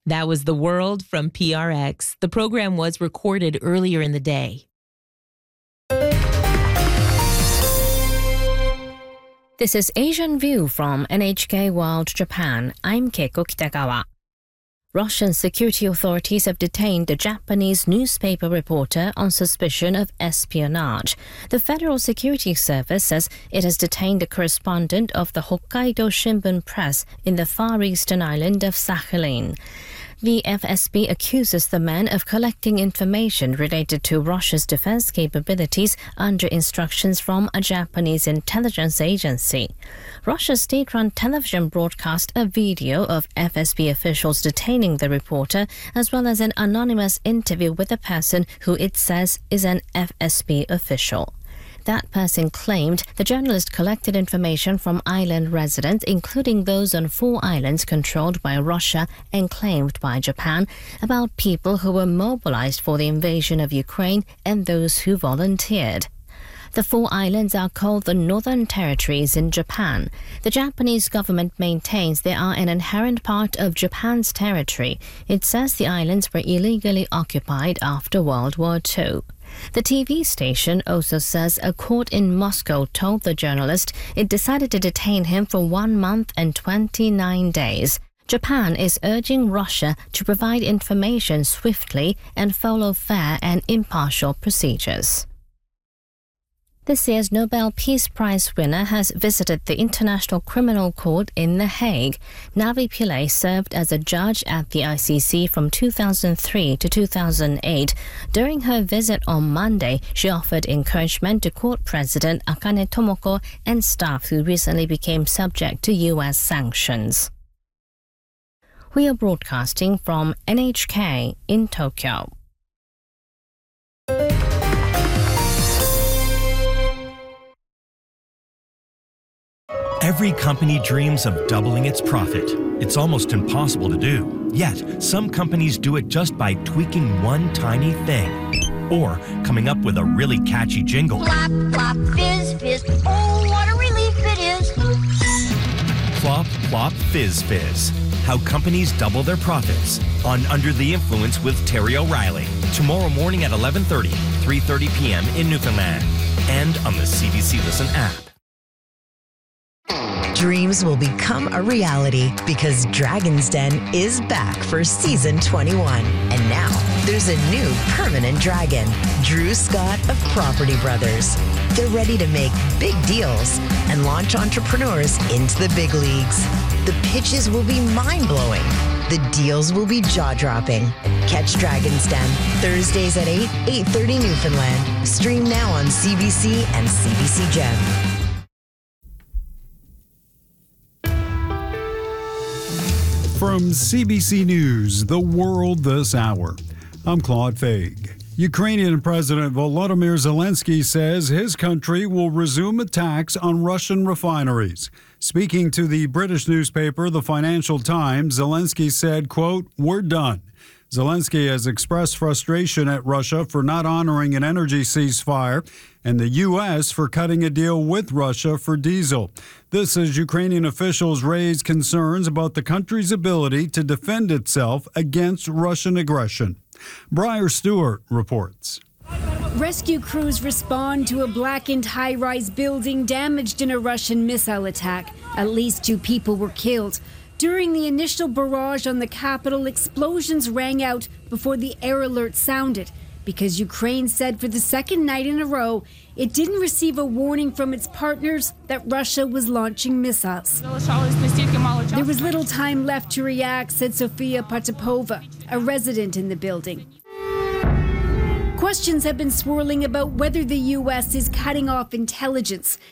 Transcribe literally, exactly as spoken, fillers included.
That was The World from P R X. The program was recorded earlier in the day. This is Asian View from N H K World Japan. I'm Keiko Kitagawa. Russian security authorities have detained a Japanese newspaper reporter on suspicion of espionage. The Federal Security Service says it has detained a correspondent of the Hokkaido Shimbun Press in the far eastern island of Sakhalin. The F S B accuses the man of collecting information related to Russia's defense capabilities under instructions from a Japanese intelligence agency. Russia's state-run television broadcast a video of F S B officials detaining the reporter, as well as an anonymous interview with a person who it says is an F S B official. That person claimed the journalist collected information from island residents, including those on four islands controlled by Russia and claimed by Japan, about people who were mobilized for the invasion of Ukraine and those who volunteered. The four islands are called the Northern Territories in Japan. The Japanese government maintains they are an inherent part of Japan's territory. It says the islands were illegally occupied after World War Two. The T V station also says a court in Moscow told the journalist it decided to detain him for one month and twenty-nine days. Japan is urging Russia to provide information swiftly and follow fair and impartial procedures. This year's Nobel Peace Prize winner has visited the International Criminal Court in The Hague. Navi Pillay served as a judge at the I C C from two thousand three to two thousand eight. During her visit on Monday, she offered encouragement to court president Akane Tomoko and staff who recently became subject to U S sanctions. We are broadcasting from N H K in Tokyo. Every company dreams of doubling its profit. It's almost impossible to do. Yet, some companies do it just by tweaking one tiny thing. Or coming up with a really catchy jingle. Flop, flop, fizz, fizz. Oh, what a relief it is. Plop, plop, fizz, fizz. How companies double their profits. On Under the Influence with Terry O'Reilly. Tomorrow morning at eleven thirty, three thirty p.m. in Newfoundland. And on the C B C Listen app. Dreams will become a reality because Dragon's Den is back for season twenty-one. And now there's a new permanent dragon, Drew Scott of Property Brothers. They're ready to make big deals and launch entrepreneurs into the big leagues. The pitches will be mind-blowing. The deals will be jaw-dropping. Catch Dragon's Den Thursdays at eight, eight thirty Newfoundland. Stream now on C B C and C B C Gem. From C B C News, The World This Hour, I'm Claude Faig. Ukrainian President Volodymyr Zelensky says his country will resume attacks on Russian refineries. Speaking to the British newspaper The Financial Times, Zelensky said, quote, "We're done." Zelensky has expressed frustration at Russia for not honoring an energy ceasefire and the U S for cutting a deal with Russia for diesel. This as Ukrainian officials raise concerns about the country's ability to defend itself against Russian aggression. Briar Stewart reports. Rescue crews respond to a blackened high-rise building damaged in a Russian missile attack. At least two people were killed. During the initial barrage on the capital, explosions rang out before the air alert sounded because Ukraine said for the second night in a row it didn't receive a warning from its partners that Russia was launching missiles. There was little time left to react, said Sofia Potapova, a resident in the building. Questions have been swirling about whether the U S is cutting off intelligence.